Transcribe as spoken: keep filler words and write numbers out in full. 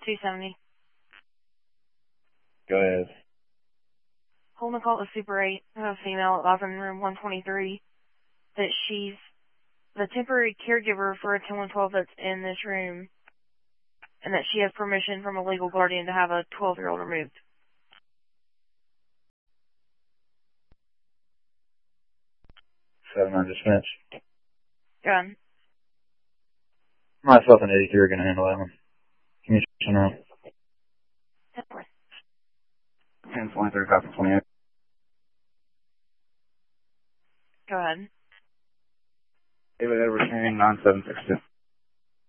two seventy. Go ahead. Holding a call to Super eight. I have a female at bathroom room one twenty-three that she's the temporary caregiver for a ten one twelve that's in this room, and that she has permission from a legal guardian to have a twelve-year-old removed. seven nine dispatch. Go ahead. Myself and eighty-three are going to handle that one. Can you turn around? ten twenty-three, five twenty-eight. Go ahead. David Edwards, hearing nine seven six two.